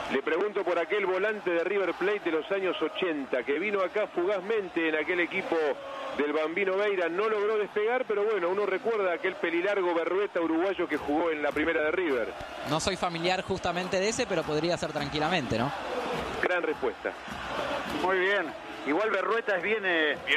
Le pregunto por aquel volante de River Plate de los años 80, que vino acá fugazmente en aquel equipo del Bambino Veira, no logró despegar, pero bueno, uno recuerda aquel pelilargo Berrueta uruguayo que jugó en la primera de River. No soy familiar justamente de ese, pero podría ser tranquilamente, ¿no? Gran respuesta. Muy bien. Igual Berrueta es bien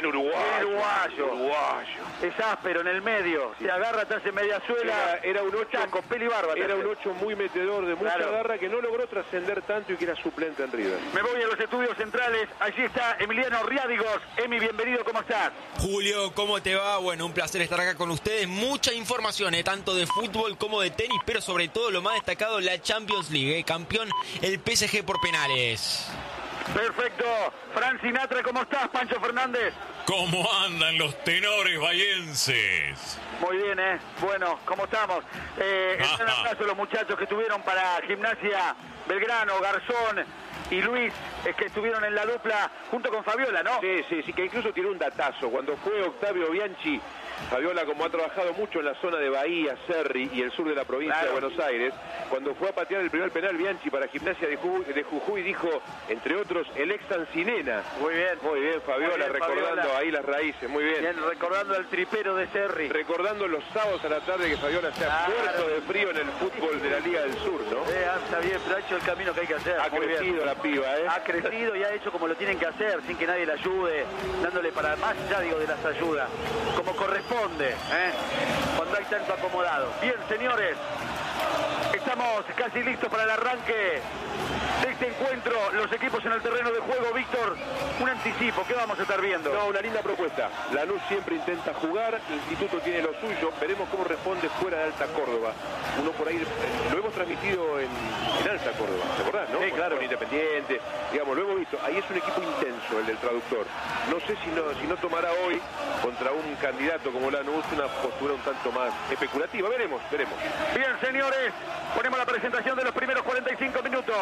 uruguayo. Es áspero en el medio. Se agarra, te hace media suela. Era un 8 con peli barba. Era un 8 muy metedor, de mucha garra, que no logró trascender tanto y que era suplente en River. Me voy a los estudios centrales. Allí está Emiliano Riádigos. Emi, bienvenido, ¿cómo estás? Julio, ¿cómo te va? Bueno, un placer estar acá con ustedes. Mucha información, tanto de fútbol como de tenis, pero sobre todo lo más destacado, la Champions League. Campeón el PSG por penales. Perfecto. Fran Sinatra, ¿cómo estás? Pancho Fernández. ¿Cómo andan los tenores bahienses? Muy bien, Bueno, ¿cómo estamos? Un abrazo a los muchachos que estuvieron para Gimnasia Belgrano, Garzón y Luis, que estuvieron en la dupla junto con Fabiola, ¿no? Sí, que incluso tiró un datazo. Cuando fue Octavio Bianchi, Fabiola, como ha trabajado mucho en la zona de Bahía, Cerri y el sur de la provincia de Buenos Aires, cuando fue a patear el primer penal Bianchi para Gimnasia de Jujuy, dijo, entre otros, el ex Sancinena. Muy bien, Fabiola, muy bien, recordando Fabiola. Ahí las raíces, muy bien. Recordando al tripero de Cerri. Recordando los sábados a la tarde que Fabiola se ha muerto de frío en el fútbol de la Liga del Sur, ¿no? Está bien, pero ha hecho el camino que hay que hacer. Ha crecido la piba, Ha crecido y ha hecho como lo tienen que hacer, sin que nadie le ayude, dándole para más, ya digo, de las ayudas, como corresponde, cuando hay tanto acomodado. Bien, señores, estamos casi listos para el arranque de este encuentro. Los equipos en el terreno de juego. Víctor, un anticipo, ¿qué vamos a estar viendo? No, una linda propuesta. Lanús siempre intenta jugar, Instituto tiene lo suyo, veremos cómo responde fuera de Alta Córdoba. Uno por ahí, lo hemos transmitido en Alta Córdoba, ¿te acordás, no? Sí, claro. Con Independiente, digamos, lo hemos visto. Ahí es un equipo intenso, el del traductor. No sé si no tomará hoy contra un candidato como Lanús una postura un tanto más especulativa. Veremos. Bien, señores, ponemos la presentación de los primeros 45 minutos.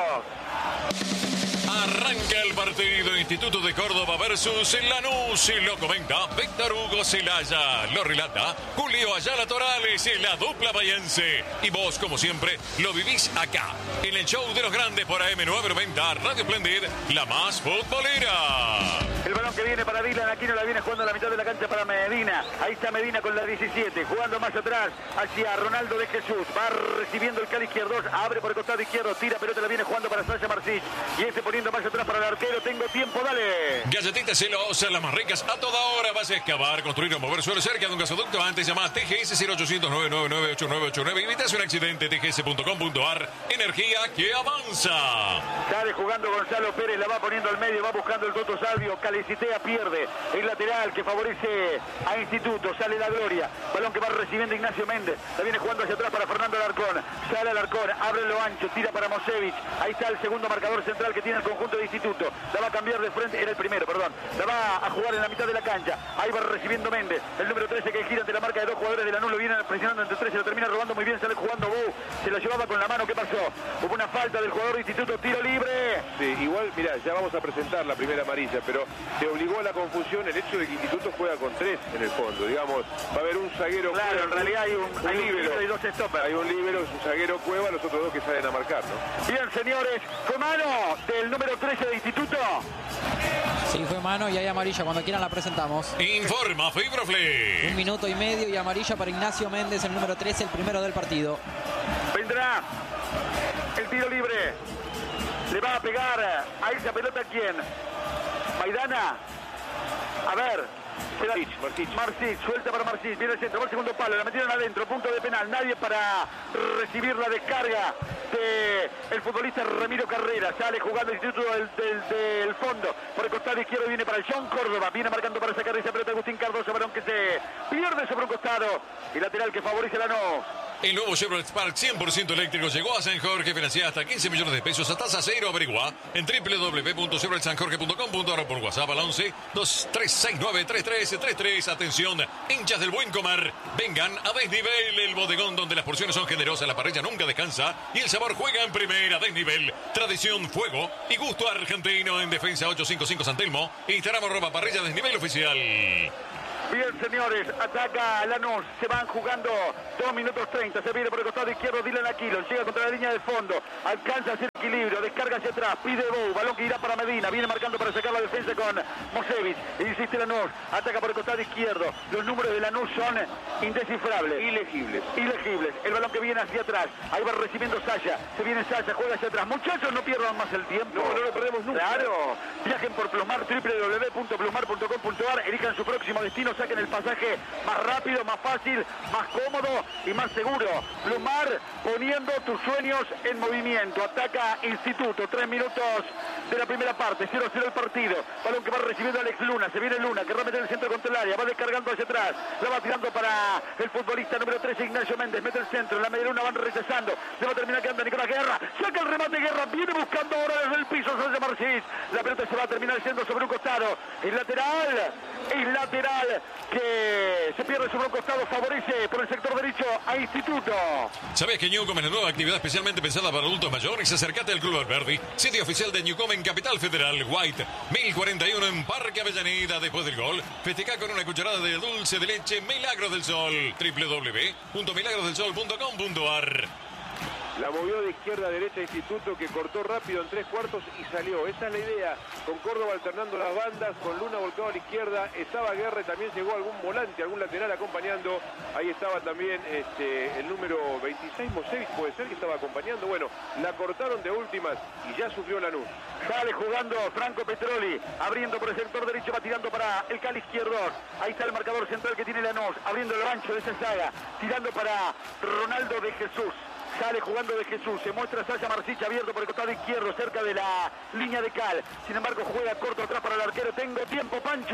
Arranca el partido Instituto de Córdoba versus Lanús y lo comenta Víctor Hugo Celaya, lo relata Julio Ayala Torales, la dupla bahiense. Y vos, como siempre, lo vivís acá, en el show de los grandes por AM990, Radio Splendid, la más futbolera. El balón que viene para Dylan Aquino, la viene jugando a la mitad de la cancha para Medina. Ahí está Medina con la 17, jugando más atrás hacia Ronaldo de Jesús. Va recibiendo el cali izquierdo, abre por el costado izquierdo, tira pelota, la viene jugando para Sasha Marcich. Y ese poniendo más atrás para el arquero. Tengo tiempo, dale. Galletitas celosas, las más ricas a toda hora. Vas a excavar, construir o mover suelo cerca de un gasoducto. Antes llamás TGS 0800-999-8989. Evitas un accidente. tgs.com.ar. Energía que avanza. Sale jugando Gonzalo Pérez, la va poniendo al medio, va buscando el Toto Salvio. Calicitea, pierde el lateral que favorece a Instituto. Sale la Gloria. Balón que va recibiendo Ignacio Méndez. La viene jugando hacia atrás para Fernando Alarcón. Sale Alarcón, abre lo ancho, tira para Mosevich. Ahí está el segundo marcador central que tiene el conjunto de Instituto. La va a cambiar de frente, era el primero, perdón. La va a jugar en la mitad de la cancha. Ahí va recibiendo Méndez. El número 13 que gira ante la marca de dos jugadores de Lanús. Lo viene presionando entre tres, se lo termina robando muy bien. Sale jugando Bou. Se la llevaba con la mano. ¿Qué pasó? Hubo una falta del jugador de Instituto. Tiro libre. Sí, igual, mira, ya vamos a presentar la primera amarilla, pero te obligó a la confusión el hecho de que Instituto juega con tres en el fondo. Digamos, va a haber un zaguero. Claro, en realidad hay un líbero y dos stoppers. Hay un líbero, es un zaguero Cueva, los otros dos que salen a marcar, ¿no? Bien, señores, con mano del número 13 de Instituto. Sí, fue mano y hay amarilla. Cuando quieran la presentamos. Informa Fibroflex. 1 minuto y medio y amarilla para Ignacio Méndez, el número 13, el primero del partido. Vendrá el tiro libre. Le va a pegar a esa pelota, ¿quién? Maidana. A ver. Marcich, suelta para Marcich, viene el centro, va el segundo palo, la metieron adentro, punto de penal, nadie para recibir la descarga del futbolista Ramiro Carrera. Sale jugando el instituto del fondo, por el costado izquierdo viene para el John Córdoba, viene marcando para sacar esa pelota Agustín Cardoso, balón que se pierde sobre un costado y lateral que favorece a Lanús. El nuevo Chevrolet Spark 100% eléctrico llegó a San Jorge, financia hasta 15 millones de pesos a tasa cero. Averigua en www.chevroletsanjorge.com.ar por WhatsApp al 11 2369 3333. Atención, hinchas del Buen Comer, vengan a Desnivel, el bodegón donde las porciones son generosas, la parrilla nunca descansa y el sabor juega en primera. Desnivel, tradición, fuego y gusto argentino. En Defensa 855 San Telmo, Instagram @parrilla Desnivel oficial. Bien, señores, ataca Lanús, se van jugando 2 minutos 30, se viene por el costado izquierdo Dylan Aquino, llega contra la línea de fondo, alcanza a hacer equilibrio, descarga hacia atrás, pide Bou, balón que irá para Medina, viene marcando para sacar la defensa con Mosevich, insiste Lanús, ataca por el costado izquierdo, los números de Lanús son indescifrables. Ilegibles. El balón que viene hacia atrás, ahí va recibiendo Saya, se viene Saya, juega hacia atrás, muchachos, no pierdan más el tiempo. No lo perdemos nunca. Claro, viajen por Plumar, www.plumar.com.ar, elijan su próximo destino, saquen el pasaje más rápido, más fácil, más cómodo y más seguro. Plumar, poniendo tus sueños en movimiento. Ataca Instituto, 3 minutos de la primera parte, 0-0 el partido. Balón que va recibiendo Alex Luna, se viene Luna, que remete en el centro contra el área, va descargando hacia atrás, la va tirando para el futbolista número 13, Ignacio Méndez, mete el centro, en la media luna van rechazando, se va a terminar quedando Nicolás Guerra, saca el remate Guerra, viene buscando ahora desde el piso Sánchez Marchís, la pelota se va a terminar yendo sobre un costado, es lateral que se pierde sobre un costado, favorece por el sector derecho a Instituto. ¿Sabes que Newcom es la nueva actividad especialmente pensada para adultos mayores? Acércate al Club Alberdi, sitio oficial de Newcom en Capital Federal, White, 1041 en Parque Avellaneda. Después del gol, festeja con una cucharada de dulce de leche Milagros del Sol, www.milagrosdelsol.com.ar. La movió de izquierda a derecha Instituto, que cortó rápido en 3/4 y salió. Esa es la idea, con Córdoba alternando las bandas, con Luna volcado a la izquierda, estaba Guerra, también llegó algún volante, algún lateral acompañando. Ahí estaba también el número 26, Mosevich, puede ser que estaba acompañando. Bueno, la cortaron de últimas y ya sufrió Lanús. Sale jugando Franco Petroli, abriendo por el sector derecho, va tirando para el Cali izquierdo. Ahí está el marcador central que tiene Lanús, abriendo el ancho de esa saga, tirando para Ronaldo de Jesús. Sale jugando de Jesús, se muestra Saya Marchís abierto por el costado izquierdo, cerca de la línea de Cal. Sin embargo, juega corto atrás para el arquero. Tengo tiempo, Pancho.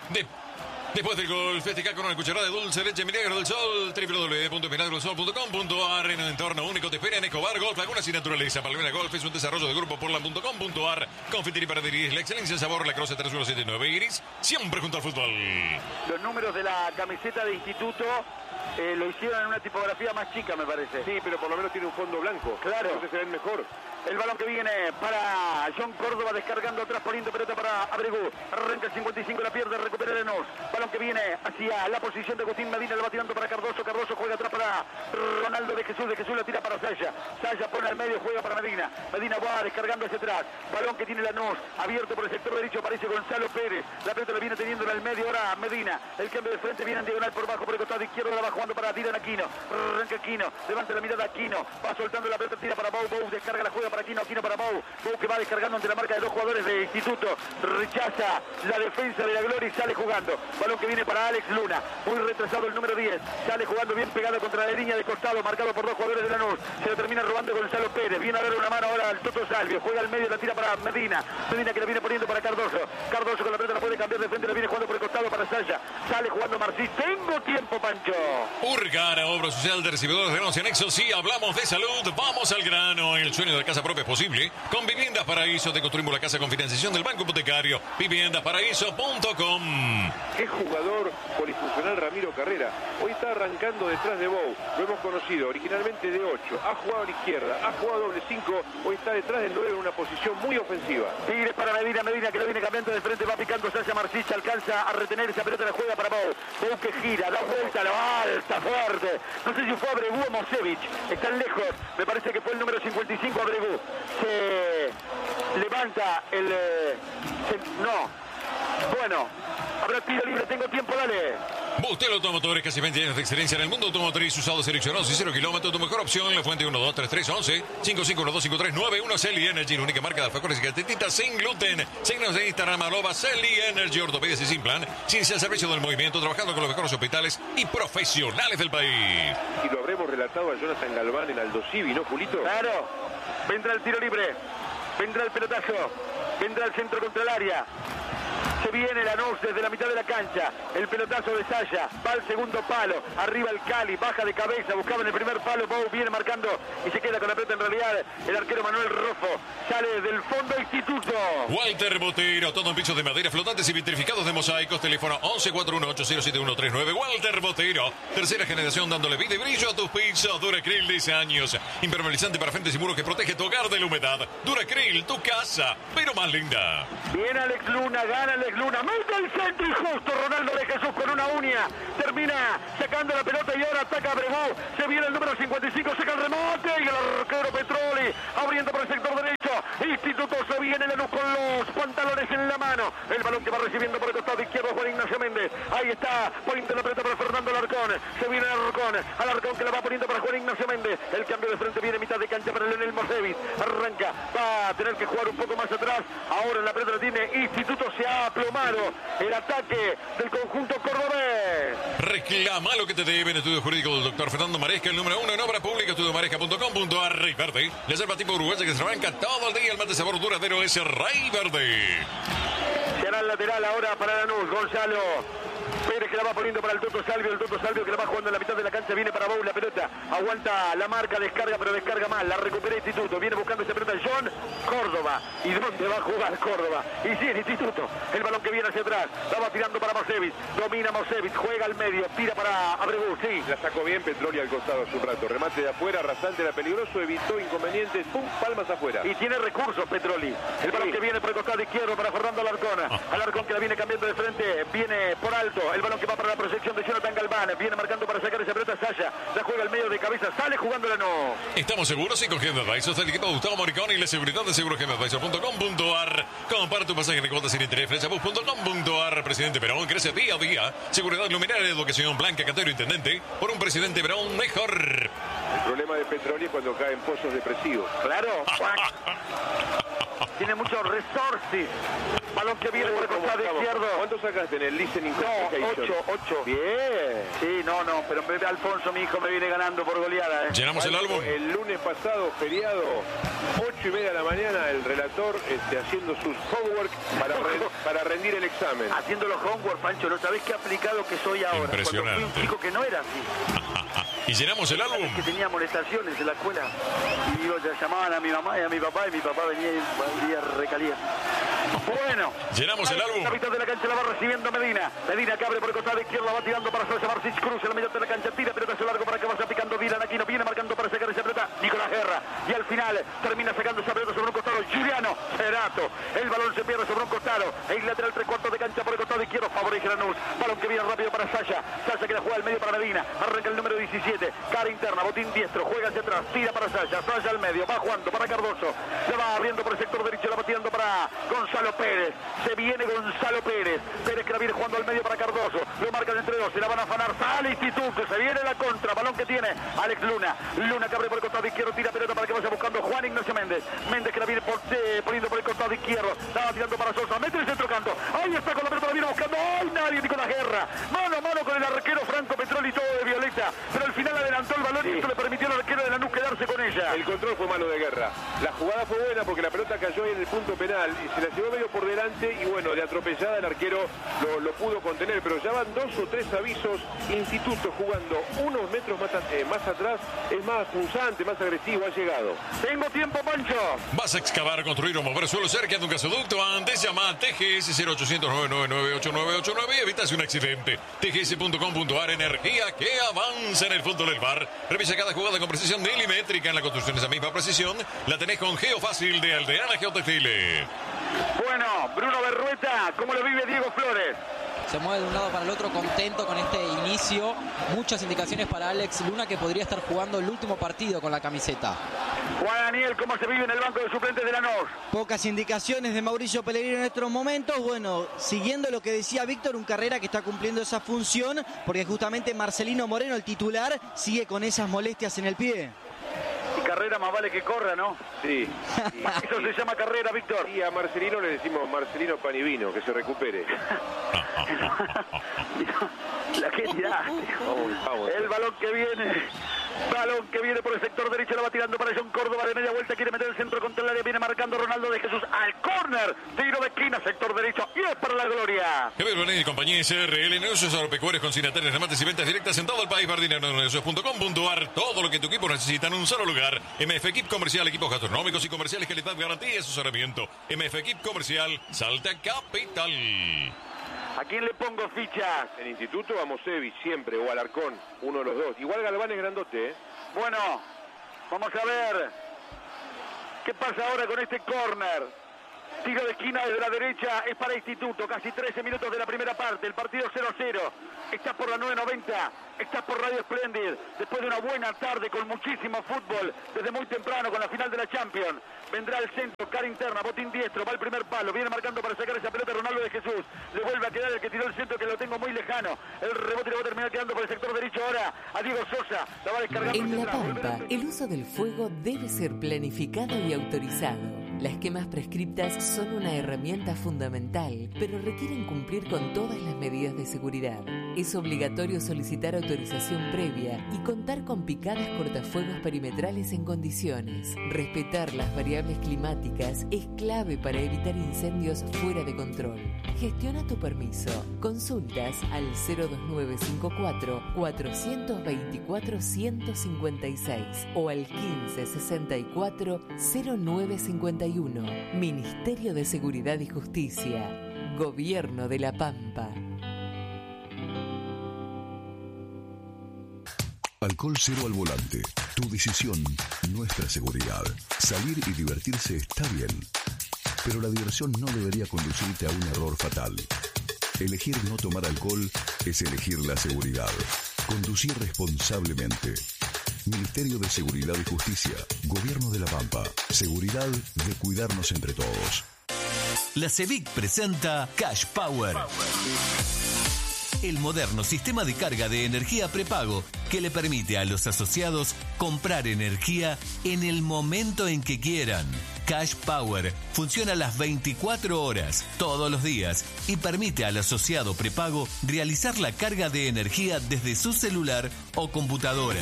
Después del gol, festeja con una cucharada de dulce leche Milagros del Sol, www.milagrosdelsol.com.ar. En un entorno único te espera en Escobar Golf, Lagunas y Naturaleza. Palmera Golf es un desarrollo de grupo portland.com.ar. Confitería para dirigir la excelencia en sabor, la Croce 3179 Iris, siempre junto al fútbol. Los números de la camiseta de Instituto lo hicieron en una tipografía más chica, me parece. Sí, pero por lo menos tiene un fondo blanco. Claro. Entonces se ven mejor. El balón que viene para John Córdoba, descargando atrás, poniendo pelota para Abregú. Arranca el 55, la pierde, recupera Lanús. Balón que viene hacia la posición de Agustín Medina, lo va tirando para Cardoso. Cardoso juega atrás para Ronaldo de Jesús la tira para Saya. Saya pone al medio, juega para Medina. Medina va descargando hacia atrás. Balón que tiene Lanús, abierto por el sector derecho, aparece Gonzalo Pérez. La pelota la viene teniendo en el medio, ahora Medina. El cambio de frente viene en diagonal por bajo, por el costado izquierdo, la va jugando para Dylan Aquino. Arranca Aquino, levanta la mirada Aquino, va soltando la pelota, tira para Bou. Bou descarga la juega para Aquino, Aquino para Bou. Bou que va descargando ante la marca de dos jugadores de Instituto. Rechaza la defensa de la Gloria y sale jugando. Balón que viene para Alex Luna. Muy retrasado el número 10. Sale jugando bien pegado contra la línea de costado, marcado por dos jugadores de Lanús. Se lo termina robando Gonzalo Pérez. Viene a dar una mano ahora al Toto Salvio. Juega al medio, la tira para Medina. Medina que la viene poniendo para Cardoso. Cardoso con la pelota la puede cambiar de frente, la viene jugando por el costado para Saya. Sale jugando Marchís. Tengo tiempo, Pancho. Urgara, obra social de recibidores de herencia Nexo. Sí, hablamos de salud, vamos al grano. El sueño de la casa propia es posible. Con Viviendas Paraíso te construimos la casa con financiación del Banco Hipotecario. Viviendasparaíso.com. Qué jugador polifuncional Ramiro Carrera. Hoy está arrancando detrás de Bou. Lo hemos conocido originalmente de 8. Ha jugado a la izquierda, ha jugado doble 5. Hoy está detrás del 9 en una posición muy ofensiva. Tigres para Medina, Medina que lo viene cambiando de frente, va picando Saya Marchís, alcanza a retener esa pelota, la juega para Bou. Bou que gira, da vuelta, la alta, fuerte. No sé si fue Abregú o Mosevich. Están lejos. Me parece que fue el número 55 Abregú. Se levanta el... no. Bueno, habrá tiro libre, tengo tiempo, dale. Bustel Automotores, casi 20 años de excelencia en el mundo automotriz, usados seleccionados y 0 kilómetros. Tu mejor opción, la fuente 123311 55125391 Celi Energy, la única marca de alfajores y galletitas sin gluten. Síguenos en Instagram, @Celi Energy, ortopedias y sin plan. Ciencia al servicio del movimiento, trabajando con los mejores hospitales y profesionales del país. Y lo habremos relatado a Jonathan Galván en Aldo Civi, ¿no, Julito? Claro. Vendrá el tiro libre. Vendrá el pelotazo. Vendrá el centro contra el área. Se viene Lanús desde la mitad de la cancha. El pelotazo de Saya. Va al segundo palo. Arriba el Cali. Baja de cabeza. Buscaba en el primer palo. Bou viene marcando y se queda con la pelota en realidad. El arquero Manuel Rofo. Sale del fondo Instituto. Walter Botero. Todo en pisos de madera flotantes y vitrificados de mosaicos. Teléfono 1141807139. Walter Botero. Tercera generación dándole vida y brillo a tus pisos. Duracril 10 años. Impermeabilizante para frentes y muros que protege tu hogar de la humedad. Duracril, tu casa, pero más linda. Viene Alex Luna. Gana Alex Alex Luna, mete el centro y justo Ronaldo de Jesús con una uña termina sacando la pelota y ahora ataca a Bregú. Se viene el número 55, saca el remate y el arquero Petroli abriendo por el sector derecho. Instituto se viene Lanús con los pantalones en la mano. El balón que va recibiendo por el costado izquierdo Juan Ignacio Méndez. Ahí está, poniendo la pelota para Fernando Alarcón. Se viene Alarcón que la va poniendo para Juan Ignacio Méndez. El cambio de frente viene mitad de cancha para Leonel Mosevich. Arranca, va a tener que jugar un poco más atrás. Ahora la pelota la tiene Instituto, se ha aplomado el ataque del conjunto cordobés. Reclama lo que te deben. Estudio jurídico del doctor Fernando Maresca, el número 1 en obra pública, estudiomaresca.com.ar. Rey Verde, la selva tipo uruguaya que se arranca todo el día. El mate sabor duradero es Rey Verde. Será el lateral ahora para Lanús. Gonzalo Pérez que la va poniendo para el Toto Salvio que la va jugando en la mitad de la cancha, viene para Bou la pelota, aguanta la marca, descarga pero descarga mal, la recupera Instituto, viene buscando esa pelota John Córdoba. ¿Y dónde va a jugar Córdoba? Y sí, el Instituto, el balón que viene hacia atrás, la va tirando para Mosevich, domina Mosevich, juega al medio, tira para Abreu, sí. La sacó bien Petroli al costado hace un rato, remate de afuera, rasante, era peligroso, evitó inconvenientes, pum, palmas afuera. Y tiene recursos Petroli, el balón que viene por el costado izquierdo para Fernando Alarcón, Alarcón que la viene cambiando de frente, viene por alto, el balón que va para la proyección de Jonathan Galván, viene marcando para sacar esa pelota Saya, la juega al medio de cabeza, sale jugándola no. Estamos seguros y con GEMAdvisors del equipo de Gustavo Moricón y la seguridad de seguros GEMAdvisors.com.ar. Compara tu pasaje en cuotas sin interés, flexabus.com.ar. Presidente Perón crece día a día. Seguridad luminaria, educación, Blanca Catero, intendente. Por un presidente Perón mejor. El problema de Petroli es cuando cae en pozos depresivos. Claro. Tiene muchos resources. Balón que viene por el costado izquierdo. ¿Cuánto sacaste en el listening? No, 8. Bien. Sí, no, pero en vez de Alfonso, mi hijo me viene ganando por goleada. Llenamos el álbum. El lunes pasado, feriado, 8:30 de la mañana, el relator haciendo sus homework para rendir el examen. Haciendo los homework, Pancho, no sabés qué aplicado que soy ahora. Impresionante. Cuando fui un chico que no era así. Y llenamos el álbum. Que tenía molestaciones en la escuela. Y llamaban a mi mamá y a mi papá venía y día recaliente. Bueno. Llenamos el álbum. La mitad de la cancha la va recibiendo Medina. Medina que abre por el costado izquierdo, la va tirando para Sosa Marcis Cruz en la mitad de la cancha. Tira pelota hacia largo para que vaya picando Dylan Aquino. Viene marcando para sacar esa pelota Nicolás Guerra. Y al final termina sacando esa pelota sobre un costado Juliano Cerato. El balón se pierde sobre un costado. El lateral 3/4 de cancha por el costado izquierdo. Favorece Lanús. Balón que viene rápido para Saya. Saya que la juega al medio para Medina. Arranca el número 17. Cara interna, botín diestro. Juega hacia atrás. Tira para Saya. Saya al medio. Va jugando para Cardoso. Se va abriendo por el sector derecho. La va tirando para Gonzalo Pérez. Se viene Gonzalo Pérez. Pérez que la viene jugando al medio para Cardoso. Lo marcan entre dos. Se la van a afanar. Sale Instituto. Se viene la contra. Balón que tiene Alex Luna. Luna que abre por el costado izquierdo. Tira pelota para que vaya buscando Juan Ignacio Méndez. Méndez que la viene poniendo por el costado izquierdo. Estaba tirando para Sosa. Mete el centro canto. Ahí está con la pelota. La viene buscando. ¡Ay, nadie! Nicolás Guerra. Mano a mano con el arquero Franco Petroli, todo de violeta. Pero al final adelantó el balón y esto le permitió al arquero de Lanús quedarse con ella. El control fue malo de Guerra. La jugada fue buena porque la pelota cayó en el punto penal y se la llevó medio por delante y bueno, de atropellada el arquero lo pudo contener, pero ya van 2 o 3 avisos. Instituto jugando unos metros más atrás, es más punzante, más agresivo, ha llegado. Tengo tiempo, Pancho. ¿Vas a excavar, construir o mover suelo cerca de un gasoducto? Antes llama a TGS 0800 999 8989 y evitas un accidente. TGS.com.ar, energía que avanza en el fútbol del bar. Revisa cada jugada con precisión milimétrica. En la construcción esa misma precisión la tenés con Geofácil de Aldeana Geotextiles. Bueno, Bruno Berrueta, ¿cómo lo vive Diego Flores? Se mueve de un lado para el otro, contento con este inicio. Muchas indicaciones para Alex Luna, que podría estar jugando el último partido con la camiseta. Juan Daniel, ¿cómo se vive en el banco de suplentes de Lanús? Pocas indicaciones de Mauricio Pellegrino en estos momentos. Bueno, siguiendo lo que decía Víctor, un Carrera que está cumpliendo esa función, porque justamente Marcelino Moreno, el titular, sigue con esas molestias en el pie. Y Carrera más vale que corra, ¿no? Sí. Eso se llama carrera, Víctor. Y a Marcelino le decimos Marcelino pan y vino, que se recupere. La que tiraste. Vamos. El balón que viene por el sector derecho, la va tirando para John Córdoba de media vuelta, quiere meter el centro contra el área, viene marcando Ronaldo de Jesús al córner, tiro de esquina, sector derecho y es para la gloria. Javier Bonet y compañía SRL, negocios agropecuarios, consignatarios, remates y ventas directas en todo el país. Bardinero.com.ar, todo lo que tu equipo necesita en un solo lugar. MF Equip Comercial, equipos gastronómicos y comerciales, calidad, garantía y asesoramiento. MF Equip Comercial, Salta Capital. ¿A quién le pongo fichas? En Instituto a Mosevich siempre, o Alarcón, uno de los dos. Igual Galván es grandote, ¿eh? Bueno, vamos a ver qué pasa ahora con este córner. Tiro de esquina desde la derecha, es para Instituto, casi 13 minutos de la primera parte, el partido 0-0. Estás por la 990, estás por Radio Splendid, después de una buena tarde con muchísimo fútbol, desde muy temprano con la final de la Champions. Vendrá el centro, cara interna, botín diestro, va el primer palo, viene marcando para sacar esa pelota Ronaldo de Jesús. Le vuelve a quedar el que tiró el centro, que lo tengo muy lejano. El rebote le va a terminar quedando por el sector derecho ahora a Diego Sosa. La va a descargar. En La Pampa, el uso del fuego debe ser planificado y autorizado. Las quemas prescriptas son una herramienta fundamental, pero requieren cumplir con todas las medidas de seguridad. Es obligatorio solicitar autorización previa y contar con picadas cortafuegos perimetrales en condiciones. Respetar las variables climáticas es clave para evitar incendios fuera de control. Gestiona tu permiso. Consultas al 02954 424 156 o al 1564 0951. Ministerio de Seguridad y Justicia. Gobierno de La Pampa. Alcohol cero al volante. Tu decisión, nuestra seguridad. Salir y divertirse está bien, pero la diversión no debería conducirte a un error fatal. Elegir no tomar alcohol es elegir la seguridad. Conducir responsablemente. Ministerio de Seguridad y Justicia. Gobierno de La Pampa. Seguridad de cuidarnos entre todos. La CEVIC presenta Cash Power. El moderno sistema de carga de energía prepago que le permite a los asociados comprar energía en el momento en que quieran. Cash Power funciona las 24 horas, todos los días, y permite al asociado prepago realizar la carga de energía desde su celular o computadora.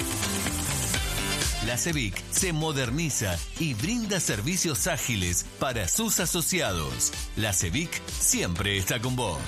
La CEVIC se moderniza y brinda servicios ágiles para sus asociados. La CEVIC siempre está con vos.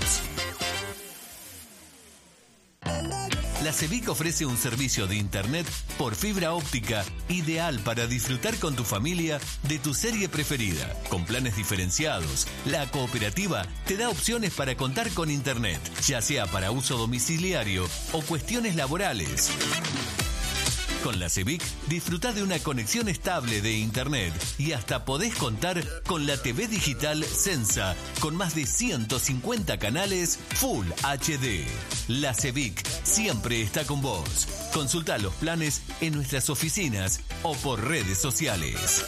La CEVIC ofrece un servicio de internet por fibra óptica ideal para disfrutar con tu familia de tu serie preferida. Con planes diferenciados, la cooperativa te da opciones para contar con internet, ya sea para uso domiciliario o cuestiones laborales. Con la CEVIC disfrutá de una conexión estable de internet y hasta podés contar con la TV digital Sensa con más de 150 canales Full HD. La CEVIC siempre está con vos. Consultá los planes en nuestras oficinas o por redes sociales.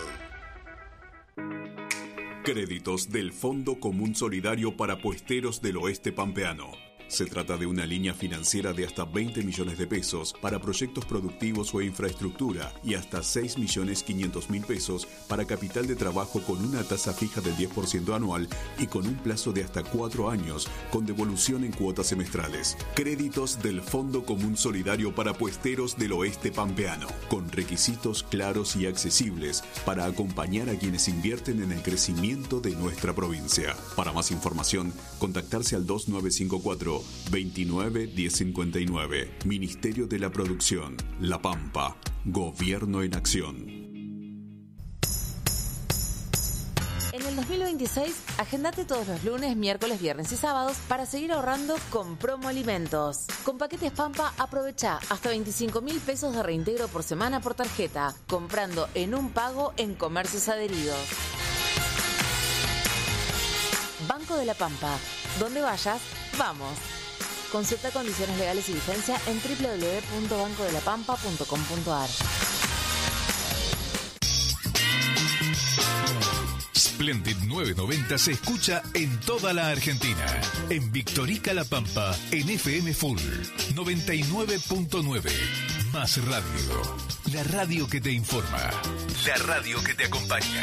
Créditos del Fondo Común Solidario para Puesteros del Oeste Pampeano. Se trata de una línea financiera de hasta 20 millones de pesos para proyectos productivos o infraestructura y hasta 6.500.000 pesos para capital de trabajo con una tasa fija del 10% anual y con un plazo de hasta 4 años con devolución en cuotas semestrales. Créditos del Fondo Común Solidario para Puesteros del Oeste Pampeano, con requisitos claros y accesibles para acompañar a quienes invierten en el crecimiento de nuestra provincia. Para más información, contactarse al 2954 29 1059. Ministerio de la Producción. La Pampa. Gobierno en acción. En el 2026, agendate todos los lunes, miércoles, viernes y sábados para seguir ahorrando con Promo Alimentos. Con paquetes Pampa, aprovecha hasta 25.000 pesos de reintegro por semana por tarjeta, comprando en un pago en comercios adheridos. Banco de la Pampa. Donde vayas, vamos. Consulta condiciones legales y vigencia en www.bancodelapampa.com.ar. Splendid 990 se escucha en toda la Argentina. En Victorica La Pampa, en FM Full 99.9. Más radio. La radio que te informa. La radio que te acompaña.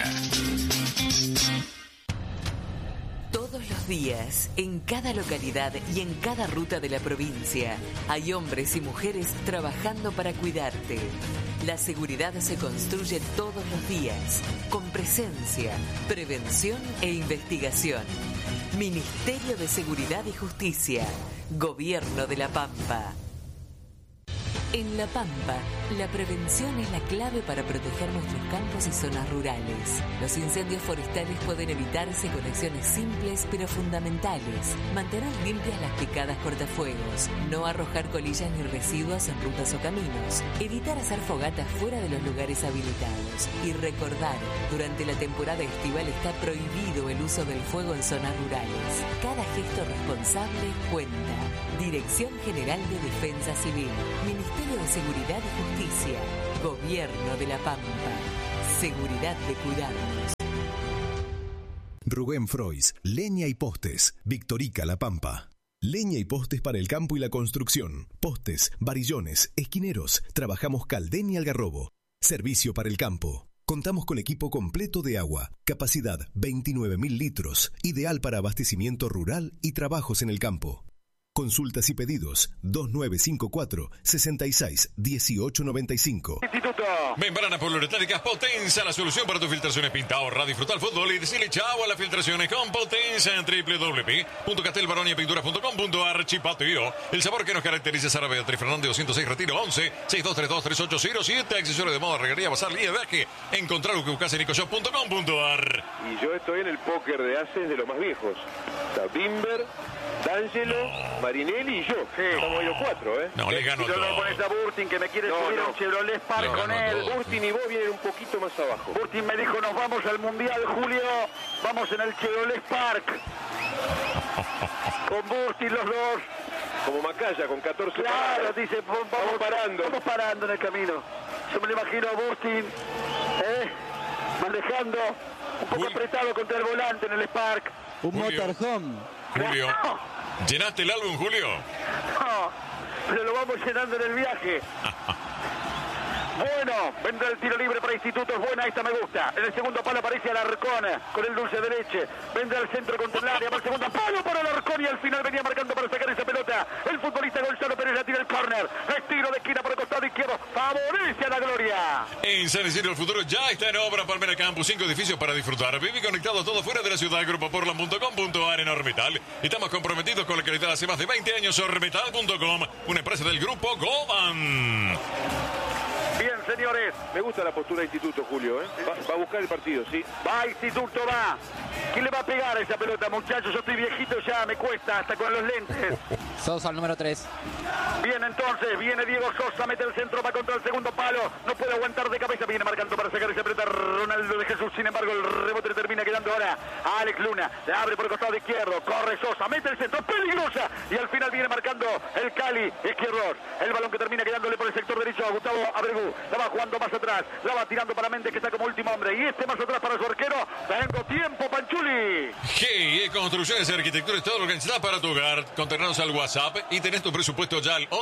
Todos los días, en cada localidad y en cada ruta de la provincia, hay hombres y mujeres trabajando para cuidarte. La seguridad se construye todos los días, con presencia, prevención e investigación. Ministerio de Seguridad y Justicia, Gobierno de La Pampa. En La Pampa, la prevención es la clave para proteger nuestros campos y zonas rurales. Los incendios forestales pueden evitarse con acciones simples pero fundamentales. Mantener limpias las picadas cortafuegos, no arrojar colillas ni residuos en rutas o caminos, evitar hacer fogatas fuera de los lugares habilitados y recordar, durante la temporada estival está prohibido el uso del fuego en zonas rurales. Cada gesto responsable cuenta. Dirección General de Defensa Civil, Ministerio de Seguridad y Justicia, Gobierno de La Pampa. Seguridad de cuidarnos. Rubén Frois, leña y postes, Victorica La Pampa. Leña y postes para el campo y la construcción. Postes, varillones, esquineros. Trabajamos Caldén y Algarrobo. Servicio para el campo. Contamos con equipo completo de agua. Capacidad 29.000 litros. Ideal para abastecimiento rural y trabajos en el campo. Consultas y pedidos 2954-66-1895. Instituto. Membranas poliuretánicas Potenza, la solución para tus filtraciones. Pinta, ahorra, disfruta el fútbol y decirle chao a las filtraciones con Potenza en www.castelbaroniapinturas.com.ar. Chipateo, el sabor que nos caracteriza. Sara Beatriz Fernández 206 Retiro 11 62323807. Accesorio de moda, reguería, bazar, viaje. Encontrar lo que buscas en nicoshop.com.ar. Y yo estoy en el póker de haces de los más viejos. Está Bimber, D'Angelo, Marinelli y yo. Sí. Estamos ahí los cuatro, ¿eh? No, le gano todo. todo. No pones a Burtin, que me quiere subir a un Chevrolet Spark con él. todo. Burtin y vos vienen un poquito más abajo. Burtin me dijo, nos vamos al Mundial, Julio. Vamos en el Chevrolet Spark. Con Burtin los dos. Como Macaya, con 14 Claro, paradas. dice, vamos parando. Vamos parando en el camino. Yo me lo imagino a Burtin, manejando, un poco apretado contra el volante en el Spark. Un Julio. motorhome. Julio, ¿llenaste el álbum, Julio? No, pero lo vamos llenando en el viaje. Bueno, vendrá el tiro libre para Instituto, es buena, esta me gusta. En el segundo palo aparece Alarcón con el dulce de leche. Vendrá el centro contra el área, para el segundo palo para Alarcón y al final venía marcando para sacar esa pelota. El futbolista Gonzalo Pérez la tira el córner. Estiro de esquina por el costado izquierdo, favorece a la Gloria. En San Isidro el futuro ya está en obra. Palmera Campus, 5 edificios para disfrutar. Viví conectado todo fuera de la ciudad. Grupoportland.com.ar en Orbital. Estamos comprometidos con la calidad hace más de 20 años. Orbital.com, una empresa del grupo Goban. Bien, señores. Me gusta la postura de Instituto, Julio, ¿eh? Va a buscar el partido, sí. Va Instituto, va. ¿Quién le va a pegar a esa pelota, muchachos? Yo estoy viejito ya, me cuesta, hasta con los lentes. Sosa, el número 3. Bien, entonces, viene Diego Sosa, mete el centro, va contra el segundo palo. No puede aguantar de cabeza, viene marcando para sacar esa pelota Ronaldo de Jesús. Sin embargo, el rebote le termina quedando ahora a Alex Luna. Le abre por el costado izquierdo, corre Sosa, mete el centro, peligrosa. Y al final viene marcando el Cali izquierdo. El balón que termina quedándole por el sector derecho a Gustavo Abregu. La va jugando más atrás, la va tirando para Méndez, que está como último hombre. Y este más atrás para su arquero. Tengo tiempo, Panchuli. GIE Construcciones y Arquitectura es todo lo que necesitas para tu hogar. Conternanos al WhatsApp y tenés tu presupuesto ya al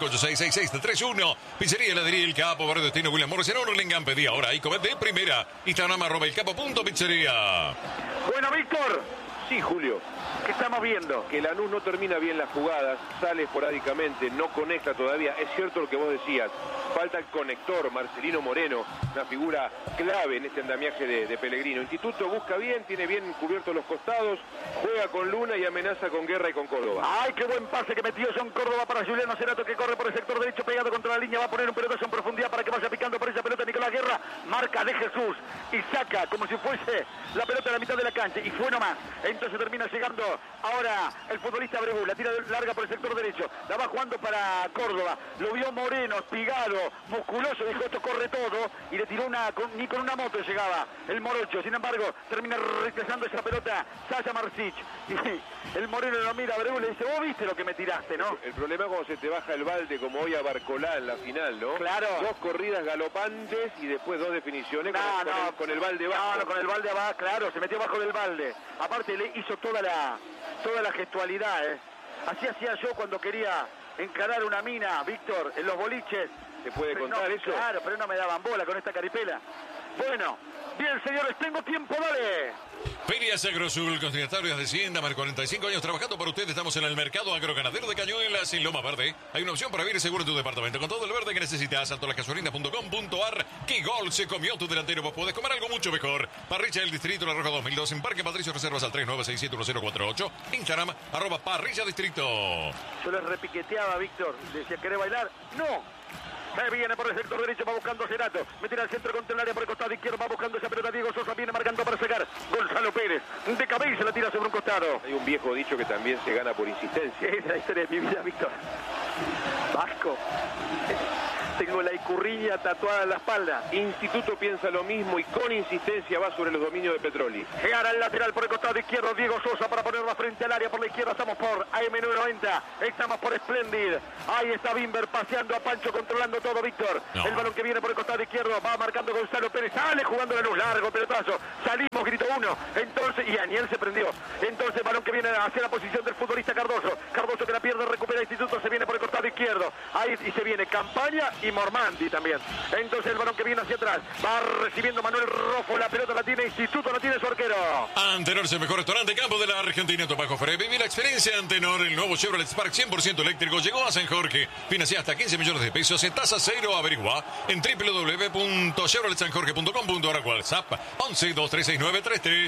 1165866631. Pizzería, heladería El Capo, Barrio Destino, William Morris en Urlingan. Pedí ahora y comete de primera. Instagram @elcapo.pizzería. Bueno, Víctor. Sí, Julio. ¿Qué estamos viendo? Que Lanús no termina bien las jugadas, sale esporádicamente, no conecta todavía. Es cierto lo que vos decías, falta el conector, Marcelino Moreno, una figura clave en este andamiaje de Pellegrino. Instituto busca bien, tiene bien cubiertos los costados, juega con Luna y amenaza con Guerra y con Córdoba. ¡Ay, qué buen pase que metió John Córdoba para Juliano Cerato, que corre por el sector derecho pegado contra la línea! Va a poner un pelotazo en profundidad para que vaya picando por esa pelota Nicolás Guerra. Marca de Jesús y saca como si fuese la pelota a la mitad de la cancha. Y fue nomás. Entonces termina llegando ahora el futbolista Abreu. La tira larga por el sector derecho. La va jugando para Córdoba. Lo vio Moreno, espigado, musculoso. Dijo, esto corre todo. Y le tiró ni con una moto llegaba el Morocho. Sin embargo, termina rechazando esa pelota Sasha Marsic. Y el Moreno lo mira a Abreu y le dice, vos viste lo que me tiraste, ¿no? El problema es cuando se te baja el balde, como hoy a Barcolá en la final, ¿no? Claro. 2 corridas galopantes y después 2 definiciones con el balde bajo. No, con el balde abajo, claro, se metió bajo del balde. Aparte le hizo toda la gestualidad, ¿eh? Así hacía yo cuando quería encarar una mina, Víctor, en los boliches. ¿Se puede contar eso? Claro, pero no me daban bola con esta caripela. Bueno, bien, señores, tengo tiempo, dale. Ferias Agrosul, consignatarios de Hacienda, más de 45 años trabajando para usted. Estamos en el mercado agroganadero de Cañuelas, en Loma Verde. Hay una opción para vivir seguro en tu departamento con todo el verde que necesitas. Santolasgasolinas.com.ar. ¿Qué gol se comió tu delantero? Vos podés comer algo mucho mejor. Parrilla del Distrito La Roja 2002 en Parque Patricio. Reservas al 39671048. Instagram, @Parrilla Distrito. Yo les repiqueteaba a Víctor. Decía, ¿querés bailar? ¡No! Se viene por el sector derecho, va buscando a Cerato. Me tira al centro contra el área por el costado izquierdo, va buscando esa pelota. Diego Sosa viene marcando para sacar. Gonzalo Pérez, de cabeza la tira sobre un costado. Hay un viejo dicho que también se gana por insistencia. Esa es la historia de mi vida, Víctor. Vasco. Tengo la icurriña tatuada en la espalda. Instituto piensa lo mismo y con insistencia va sobre los dominios de Petroli. Llegará el lateral por el costado izquierdo, Diego Sosa para ponerla frente al área por la izquierda. Estamos por AM990, estamos por Splendid. Ahí está Bimber paseando a Pancho, controlando todo, Víctor. No. El balón que viene por el costado izquierdo, va marcando Gonzalo Pérez, sale jugando la luz, largo pelotazo. Salimos, gritó uno. Entonces, y Aniel se prendió. Entonces, balón que viene hacia la posición del futbolista Cardoso. Cardoso que la pierde, recupera Instituto, se viene por el costado izquierdo. Ahí y se viene Campaña y Mormandi también. Entonces el balón que viene hacia atrás, va recibiendo Manuel Rofo, la pelota la tiene Instituto, la tiene su arquero. Antenor es el mejor restaurante de campo de la Argentina. Topaco Ferre, viví la experiencia Antenor, el nuevo Chevrolet Spark 100% eléctrico, llegó a San Jorge, financia hasta 15 millones de pesos en tasa cero. Averigua en www.chevroletsanjorge.com.ar. WhatsApp 11 2369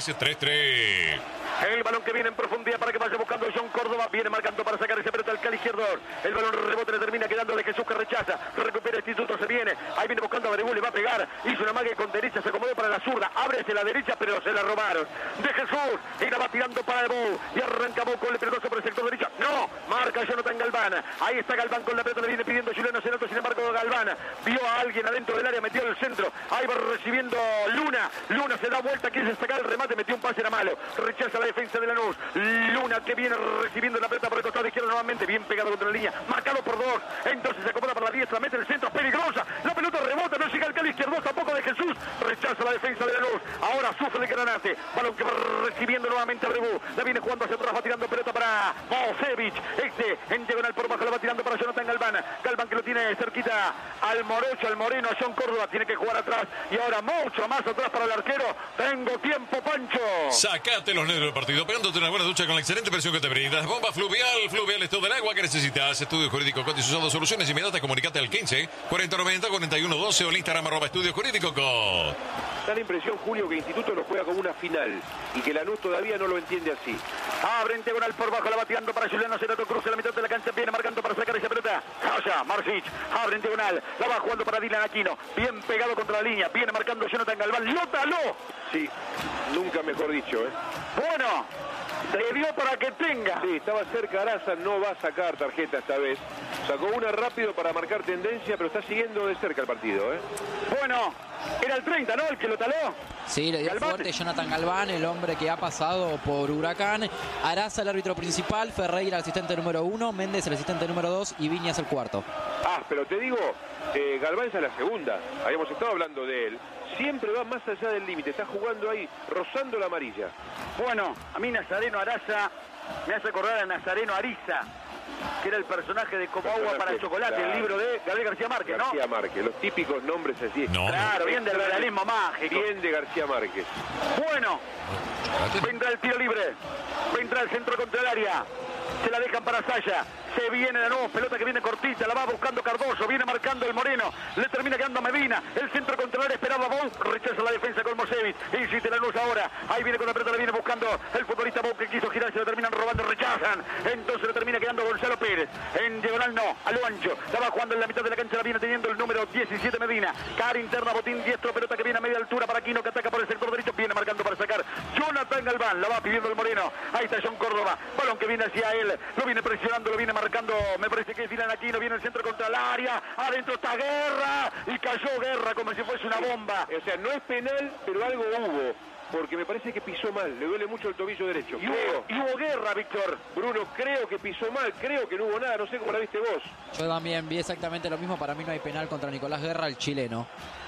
3333. El balón que viene en profundidad para que vaya buscando John Córdoba. Viene marcando para sacar esa pelota al cal izquierdo. El balón rebote le termina quedando de Jesús, que rechaza. Recupera Instituto, se viene. Ahí viene buscando a Berebú, le va a pegar. Hizo una mague con derecha, se acomodó para la zurda. Abre hacia la derecha, pero se la robaron. De Jesús. Y la va tirando para Berebú. Y arranca Bou con el pelotazo por el sector derecho. No, marca Jonathan Galván. Ahí está Galván con la pelota, le viene pidiendo Juliano Cerato. Sin embargo, Galván vio a alguien adentro del área, metió el centro. Ahí va recibiendo Luna. Luna se da vuelta, quiere sacar el remate, metió un pase, era malo. Rechaza la defensa de Lanús. Luna que viene recibiendo la pelota por el costado izquierdo nuevamente, bien pegado contra la línea, marcado por dos. Entonces se acomoda para la diestra, mete el centro, peligrosa. La pelota rebota, no llega al cal izquierdo, tampoco de Jesús. Rechaza la defensa de Lanús. Ahora sufre el Granate. Balón que va recibiendo nuevamente a Rebú. La viene jugando hacia atrás, va tirando pelota para Mosevich. En diagonal por bajo la va tirando para Jonathan Galván. Galván que lo tiene cerquita al Morocho, al Moreno, a John Córdoba. Tiene que jugar atrás. Y ahora mucho más atrás para el arquero. Tengo tiempo, Pancho. Sacate los nervios del partido, pegándote una buena ducha con la excelente presión que te brinda. Bomba Fluvial. Fluvial es todo el agua que necesitas. Estudio Jurídico Coti, sus soluciones inmediatas. Comunicate al 15 4090 4112 o en Instagram @Estudio Jurídico Coti. Da la impresión, Julio, que Instituto lo juega como una final y que Lanús todavía no lo entiende así. Abre en diagonal por bajo, la va tirando para Juliano Cerato, cruza la mitad de la cancha, viene marcando para sacar esa pelota. Allá, Marcic, abre en diagonal, la va jugando para Dylan Aquino, bien pegado contra la línea, viene marcando Jonathan Galván, lo taló. Sí, nunca mejor dicho, ¿eh? Bueno, le dio para que tenga. Sí, estaba cerca Araza, no va a sacar tarjeta esta vez. Sacó una rápido para marcar tendencia, pero está siguiendo de cerca el partido, ¿eh? Bueno, era el 30, ¿no? El que lo taló. Sí, le dio Galván. fuerte Jonathan Galván, el hombre que ha pasado por Huracán. Araza, el árbitro principal. Ferreira, el asistente número 1. Méndez, el asistente número 2. Y Viñas, el cuarto. Ah, pero te digo, Galván es la segunda. Habíamos estado hablando de él. Siempre va más allá del límite. Está jugando ahí, rozando la amarilla. Bueno, a mí Nazareno Araza me hace acordar a Nazareno Ariza, que era el personaje de Como Agua para el Chocolate, claro. El libro de Gabriel García Márquez, ¿no? García Márquez, los típicos nombres así. No, claro, bien del realismo mágico. Bien de García Márquez. Bueno, vendrá el tiro libre, vendrá el centro contra el área. Se la dejan para Saya. Se viene de nuevo, pelota que viene cortita, la va buscando Cardoso, viene marcando el Moreno, le termina quedando a Medina, el centro contra el área, esperaba Bou, rechaza la defensa con Mosevich, insiste Lanús ahora, ahí viene con la pelota, la viene buscando el futbolista Bou que quiso girar, se lo terminan robando, rechazan, entonces le termina quedando Gonzalo Pérez, en diagonal no, a lo ancho, la va jugando en la mitad de la cancha, la viene teniendo el número 17 Medina, cara interna, botín diestro, pelota que viene a media altura para Aquino, que ataca por el sector derecho, viene marcando para sacar Jonathan Galván, la va pidiendo el Moreno, ahí está John Córdoba, balón que viene hacia él, lo viene presionando, lo viene marcando, me parece que es Dylan Aquino, viene el centro contra el área, adentro está Guerra, y cayó Guerra como si fuese una bomba. O sea, no es penal, pero algo hubo, porque me parece que pisó mal, le duele mucho el tobillo derecho. Y hubo Guerra, Víctor. Bruno, creo que pisó mal, creo que no hubo nada, no sé cómo la viste vos. Yo también vi exactamente lo mismo, para mí no hay penal contra Nicolás Guerra, el chileno.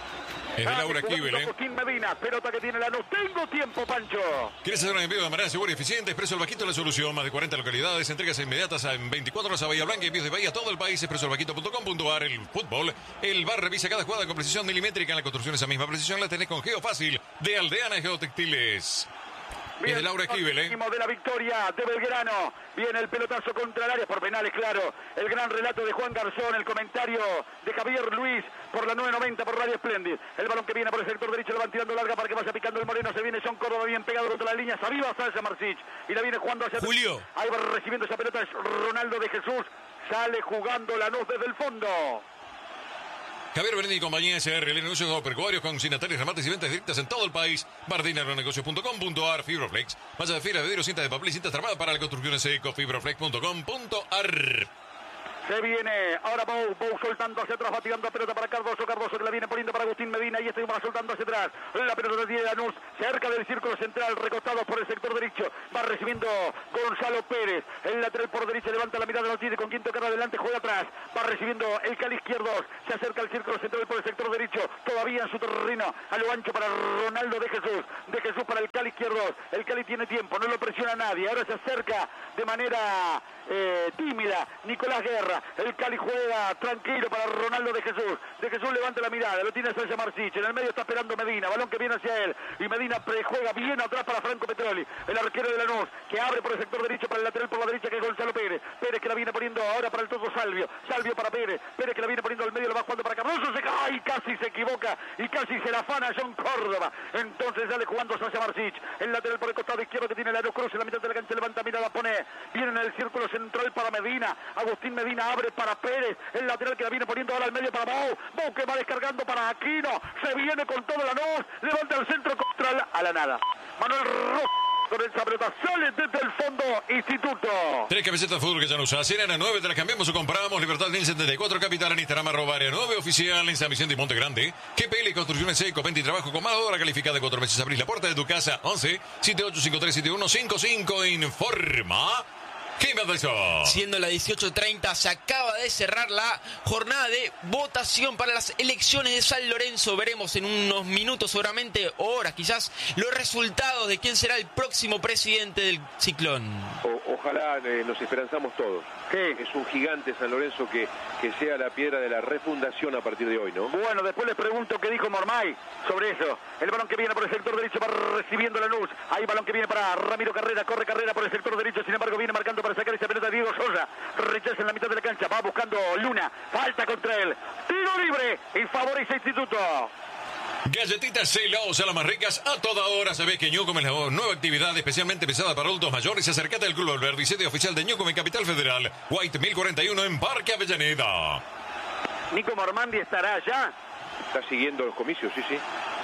Es de Laura Kibel, ¿eh? Agustín Medina, pelota que tiene Lanús. Tengo tiempo, Pancho. ¿Quieres hacer un envío de manera segura y eficiente? Expreso El Vaquito, la solución. Más de 40 localidades, entregas inmediatas en 24 horas a Bahía Blanca y envíos de Bahía a todo el país. expresoelvaquito.com.ar. El fútbol, el bar revisa cada jugada con precisión milimétrica. En la construcción esa misma precisión la tenés con Geofácil de Aldeana Geotextiles. Es de Laura Esquivel, de la victoria de Belgrano. Viene el pelotazo contra el área por penales, claro. El gran relato de Juan Garzón, el comentario de Javier Luis por la 990 por Radio Splendid. El balón que viene por el sector derecho, lo van tirando larga para que vaya picando el Moreno. Se viene John Córdoba bien pegado contra la línea. Aviva Sasha Marsic y la viene jugando hacia Julio. Ahí va recibiendo esa pelota, es Ronaldo de Jesús. Sale jugando Lanús desde el fondo. Javier Berendi y compañía SRL, negocios agropecuarios, consignatarios, remates y ventas directas en todo el país. Martinaagronegocios.com.ar, Fibroflex. Malla de fibra, vidrio, cinta de papel y cintas armadas para la construcción seco. Fibroflex.com.ar. Se viene ahora Bou soltando hacia atrás, va tirando la pelota para Cardoso que la viene poniendo para Agustín Medina y va soltando hacia atrás. La pelota tiene Lanús cerca del círculo central, recostados por el sector derecho. Va recibiendo Gonzalo Pérez, el lateral por derecha, levanta la mirada, no tiene con quién tocar adelante, juega atrás. Va recibiendo el Cali izquierdo, se acerca al círculo central por el sector derecho, todavía en su terreno, a lo ancho para Ronaldo de Jesús para el Cali izquierdo. El Cali tiene tiempo, no lo presiona nadie, ahora se acerca de manera tímida Nicolás Guerra. El Cali juega tranquilo para Ronaldo de Jesús. De Jesús levanta la mirada, lo tiene Sasha Marsic. En el medio está esperando Medina, balón que viene hacia él. Y Medina juega bien atrás para Franco Petroli, el arquero de Lanús, que abre por el sector derecho para el lateral por la derecha, que es Gonzalo Pérez. Pérez que la viene poniendo ahora para el Toto Salvio. Salvio para Pérez. Pérez que la viene poniendo al medio, lo va jugando para Cardoso. Se cae y casi se equivoca y casi se la afana John Córdoba. Entonces sale jugando Sasha Marsic. El lateral por el costado izquierdo que tiene Lanús Cruz en la mitad de la cancha, levanta mirada, pone. Viene en el círculo central para Medina. Agustín Medina abre para Pérez, el lateral que la viene poniendo ahora al medio para Bou que va descargando para Aquino, se viene con todo Lanús, levanta el centro contra a la nada. Manuel Rojo con esa pelota, sale desde el fondo Instituto. 3 camisetas de fútbol que ya no usas. Serán a 9, te las cambiamos o compramos. Libertad del 74 Capital en Instagram, @área 9 oficial en San Vicente y Monte Grande. GPL Construcciones Seco, venta y trabajo con mano de obra calificada de 4 meses. Abrís la puerta de tu casa. 11 7853 7155. Informa Jiménez del Sol. Siendo las 18:30, se acaba de cerrar la jornada de votación para las elecciones de San Lorenzo. Veremos en unos minutos, seguramente, o horas quizás, los resultados de quién será el próximo presidente del Ciclón. Ojalá nos esperanzamos todos. Es un gigante San Lorenzo que sea la piedra de la refundación a partir de hoy, ¿no? Bueno, después les pregunto qué dijo Mormay sobre eso. El balón que viene por el sector derecho va recibiendo Lanús. Hay balón que viene para Ramiro Carrera, corre Carrera por el sector derecho, sin embargo viene marcando para sacar esa pelota Diego Sosa. Rechaza en la mitad de la cancha, va buscando Luna, falta contra él. Tiro libre y favorece Instituto. Galletitas Celosa, las más ricas a toda hora. Sabés que Ñucom es la nueva actividad especialmente pensada para adultos mayores. Acércate al Club Alberdi, sede oficial de Ñucom en Capital Federal. White 1041 en Parque Avellaneda. Nico Mormandi estará allá. Está siguiendo los comicios, sí.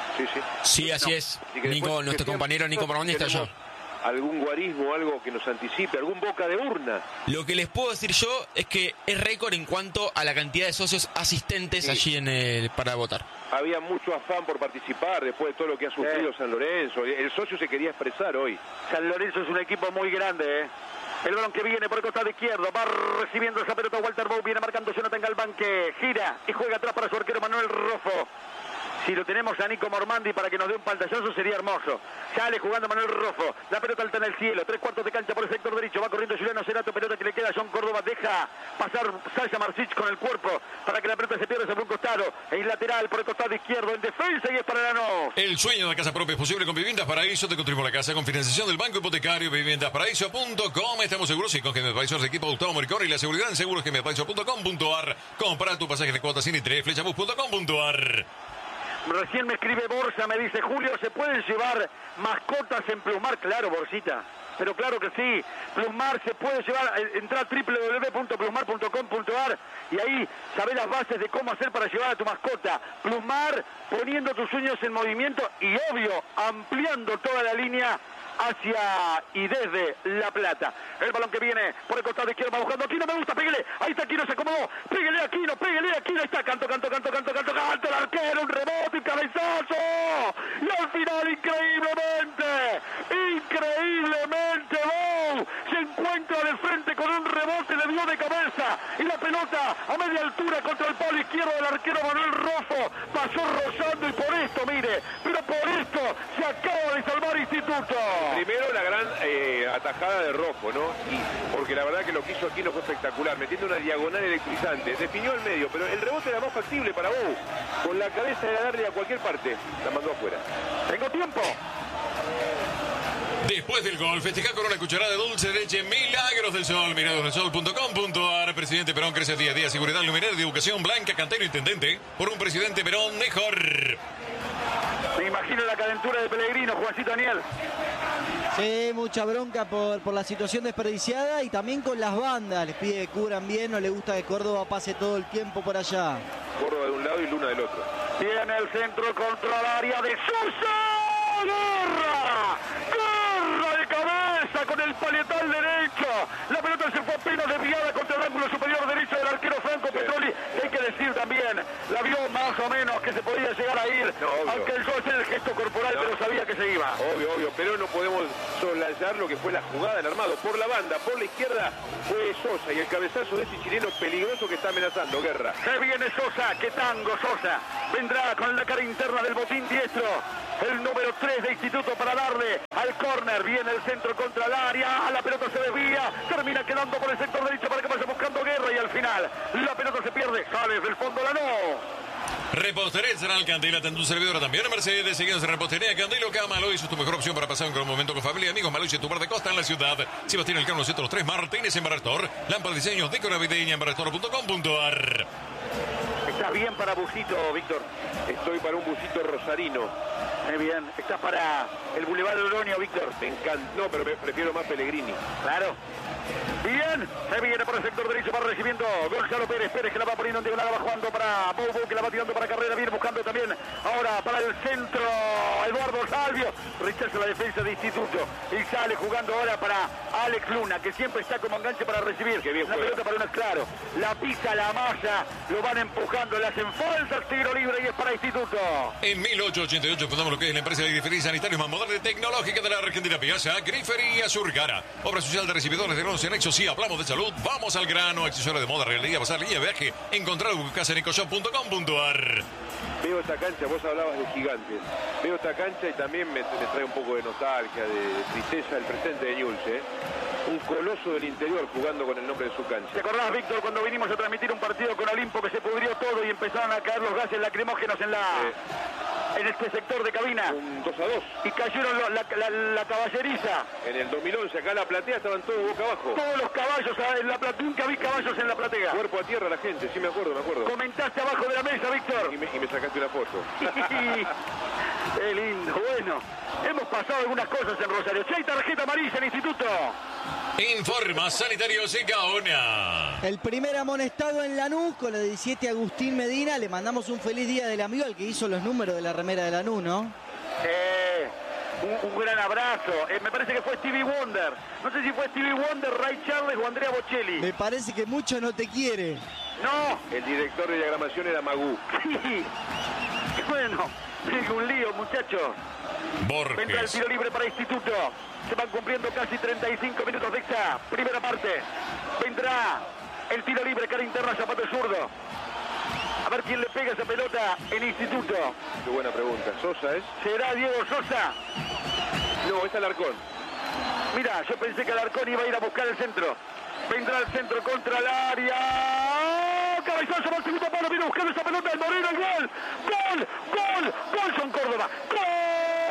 Sí, así es. Nico, nuestro compañero Nico Mormandi está allá. ¿Algún guarismo, algo que nos anticipe, algún boca de urna? Lo que les puedo decir yo es que es récord en cuanto a la cantidad de socios asistentes allí para votar. Había mucho afán por participar después de todo lo que ha sufrido San Lorenzo. El socio se quería expresar hoy. San Lorenzo es un equipo muy grande, El balón que viene por el costado izquierdo, va recibiendo esa pelota Walter Bou, viene marcando Jonathan Galván, que gira y juega atrás para su arquero Manuel Rofo. Si lo tenemos a Nico Mormandi para que nos dé un pantallazo sería hermoso. Sale jugando Manuel Rofo, la pelota alta en el cielo, 3/4 de cancha por el sector derecho, va corriendo Juliano Cerato, pelota que le queda a John Córdoba, deja pasar Sasha Marsic con el cuerpo para que la pelota se pierda sobre un costado, es lateral por el costado izquierdo, en defensa y es para Lanús. El sueño de casa propia es posible con Viviendas Paraíso. Te construimos la casa con financiación del Banco Hipotecario. Viviendasparaíso.com. Estamos seguros y con GM Paraíso, equipo Gustavo Moricón y la seguridad en seguros GMParaíso.com.ar. Compra tu pasaje de cuotas sin interés, flechabus.com.ar. Recién me escribe Borsa, me dice, Julio, ¿se pueden llevar mascotas en Plusmar? Claro, Borsita, pero claro que sí. Plusmar se puede llevar, entra a www.plusmar.com.ar y ahí sabés las bases de cómo hacer para llevar a tu mascota. Plusmar, poniendo tus sueños en movimiento y, obvio, ampliando toda la línea hacia y desde La Plata. El balón que viene por el costado izquierdo, va buscando Aquino, me gusta, pégale, ahí está Aquino, se acomodó, pégale Aquino, ahí está, canto, el arquero, un rebote, un cabezazo, y al final, increíblemente, Bou se encuentra de frente con un rebote, le dio de cabeza, y la pelota a media altura contra el palo izquierdo del arquero Manuel Rofo, pasó rozando y por esto, pero por esto se acaba de salvar Instituto. Primero la gran atajada de Rofo, ¿no? Y porque la verdad que lo que hizo Aquino fue espectacular, metiendo una diagonal electrizante, definió el medio, pero el rebote era más factible para Bou. Con la cabeza era darle a cualquier parte, la mandó afuera. Tengo tiempo. Después del gol, festeja con una cucharada de dulce de leche Milagros del Sol. Miradosdelsol.com.ar. Presidente Perón crece día a día. Seguridad, luminaria de educación, Blanca Cantero, intendente. Por un presidente Perón mejor. Me imagino la calentura de Pellegrino, Juancito Daniel. Sí, mucha bronca por la situación desperdiciada y también con las bandas. Les pide que cubran bien, no le gusta que Córdoba pase todo el tiempo por allá. Córdoba de un lado y Luna del otro. Viene el centro contra el área de Sosa. ¡Guerra! ¡Guerra de cabeza con el palietal derecho! La pelota se fue apenas desviada contra el ángulo superior derecho del arquero Franco Petroli. Hay que decir también, la vio más o menos que se podía llegar a ir. No, aunque el gol sea el gesto corporal, no, pero sabía que se iba. Obvio, pero no podemos soslayar lo que fue la jugada del armado. Por la banda, por la izquierda fue Sosa y el cabezazo de ese chileno peligroso que está amenazando. Guerra. Se viene Sosa, que tango Sosa. Vendrá con la cara interna del botín diestro. El número 3 de Instituto para darle al córner. Viene el centro contra el área. La pelota se desvía. Termina quedando por el sector derecho para que vaya buscando Guerra. Y al final la pelota se pierde. Sale desde el fondo la no. Repostería General Candela, tanto un servidor también en Mercedes. Seguimos en Repostería Candelo Camaloy. Es tu mejor opción para pasar un gran momento con familia y amigos. Maloy, tu bar de costa en la ciudad. Sebastián Elcano 203 Martínez en Barastor. Lámpara de diseños de navideña en barastor.com.ar. ¿Estás bien para busito, Víctor? Estoy para un busito rosarino. Muy bien. ¿Estás para el Boulevard Oroño, Víctor? Me encanta. No, pero prefiero más Pellegrini. Claro. Bien, se viene por el sector derecho, va recibiendo Gonzalo Pérez que la va poniendo en diagonal, va jugando para Bobo, que la va tirando para Carrera, viene buscando también ahora para el centro Eduardo Salvio, rechaza la defensa de Instituto y sale jugando ahora para Alex Luna, que siempre está como enganche para recibir. Qué bien la pelota para uno, claro, la pisa, la masa, lo van empujando, le hacen falta, tiro libre y es para Instituto. En 1888 fundamos lo que es la empresa de grifería sanitarios más moderna y tecnológica de la Argentina, Piazza Grifería Surgara, obra social de recibidores de en Nexo. Sí, hablamos de salud, vamos al grano. Accesorios de moda, realidad, pasar línea de viaje, encontrar tu casa en ecoshop.com.ar. Veo esta cancha, vos hablabas de Gigantes. Veo esta cancha y también me trae un poco de nostalgia, de tristeza el presente de Newell's, ¿eh? Un coloso del interior jugando con el nombre de su cancha. ¿Te acordás, Víctor, cuando vinimos a transmitir un partido con Olimpo que se pudrió todo y empezaron a caer los gases lacrimógenos en este sector de cabina? Un 2-2. Y cayeron la caballeriza. En el 2011, acá en la platea estaban todos boca abajo. Todos los caballos en la platea. Nunca vi caballos en la platea. Cuerpo a tierra la gente, sí me acuerdo. Comentaste abajo de la mesa, Víctor. Y me sacaste una foto. Qué lindo, bueno. Hemos pasado algunas cosas en Rosario. Si hay tarjeta amarilla en Instituto. Informa Sanitarios y Gaona. El primer amonestado en Lanús con la 17 Agustín Medina. Le mandamos un feliz día del amigo al que hizo los números de la remera de Lanús, ¿no? Un gran abrazo. Me parece que fue Stevie Wonder. No sé si fue Stevie Wonder, Ray Charles o Andrea Bocelli. Me parece que mucho no te quiere. No. El director de diagramación era Magú. Sí. Bueno, un lío, muchachos. Borges. Vendrá el tiro libre para Instituto. Se van cumpliendo casi 35 minutos de esta primera parte. Vendrá el tiro libre, cara interna, zapato zurdo. A ver quién le pega esa pelota en Instituto. Qué buena pregunta. ¿Sosa es? ¿Será Diego Sosa? No, es Alarcón. Mira, yo pensé que Alarcón iba a ir a buscar el centro. Vendrá el centro contra el área. Cabezazo para el segundo palo. Viene buscando esa pelota del Moreno. El gol. Gol. Son Córdoba. Gol.